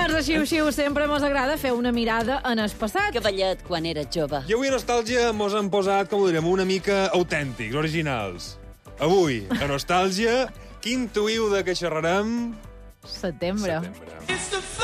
senyors de Xiu-Xiu, sempre mos agrada fer una mirada en el passat. Cavallet, quan era jove. I avui a Nostàlgia mos han posat, com ho direm, una mica autèntics, originals. Avui, a Nostàlgia, quin intuïu de què xerrarem? Setembre. Setembre.